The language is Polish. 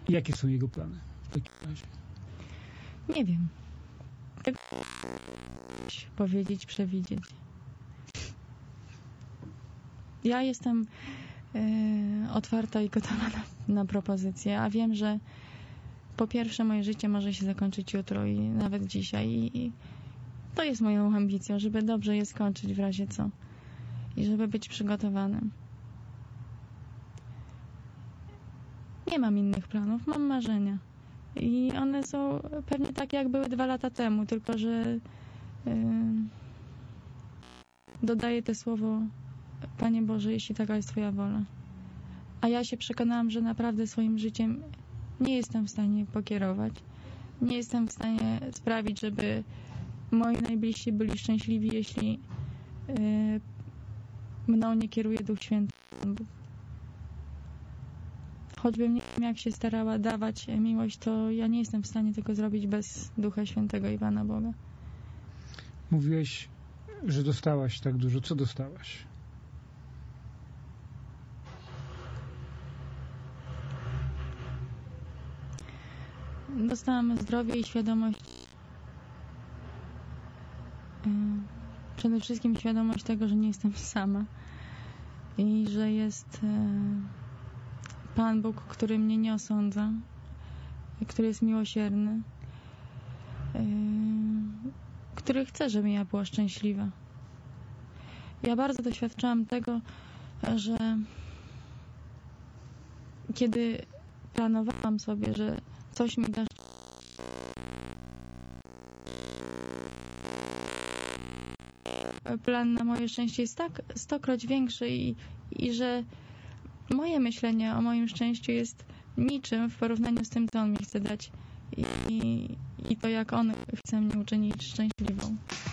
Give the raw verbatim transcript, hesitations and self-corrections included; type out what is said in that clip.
Jakie są jego plany w takim razie? Nie wiem. Tego powiedzieć, przewidzieć. Ja jestem y, otwarta i gotowa na, na propozycje, a wiem, że po pierwsze moje życie może się zakończyć jutro i nawet dzisiaj i, i to jest moją ambicją, żeby dobrze je skończyć w razie co i żeby być przygotowanym. Nie mam innych planów, mam marzenia i one są pewnie takie jak były dwa lata temu, tylko że yy, dodaję te słowo: Panie Boże, jeśli taka jest Twoja wola. A ja się przekonałam, że naprawdę swoim życiem nie jestem w stanie pokierować. Nie jestem w stanie sprawić, żeby moi najbliżsi byli szczęśliwi, jeśli yy, mną nie kieruje Duch Święty. Choćbym nie wiem, jak się starała dawać miłość, to ja nie jestem w stanie tego zrobić bez Ducha Świętego i Pana Boga. Mówiłeś, że dostałaś tak dużo. Co dostałaś? Dostałam zdrowie i świadomość. Yy, przede wszystkim świadomość tego, że nie jestem sama i że jest yy, Pan Bóg, który mnie nie osądza, który jest miłosierny, yy, który chce, żebym ja była szczęśliwa. Ja bardzo doświadczałam tego, że kiedy planowałam sobie, że coś mi da, plan na moje szczęście jest tak stokroć większy i, i że moje myślenie o moim szczęściu jest niczym w porównaniu z tym, co On mi chce dać i, i, i to, jak On chce mnie uczynić szczęśliwą.